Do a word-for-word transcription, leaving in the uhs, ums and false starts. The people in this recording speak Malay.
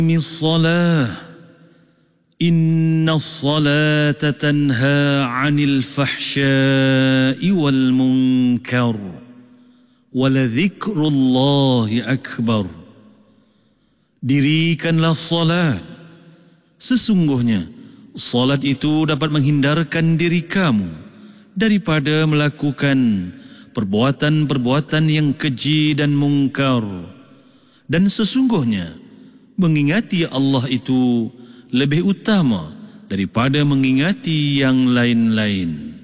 الصلاة إن الصلاة تنهى عن الفحشاء والمنكر ولذكر الله أكبر. Dirikanlah salat. Sesungguhnya salat itu dapat menghindarkan diri kamu daripada melakukan perbuatan-perbuatan yang keji dan mungkar. Dan sesungguhnya mengingati Allah itu lebih utama daripada mengingati yang lain-lain.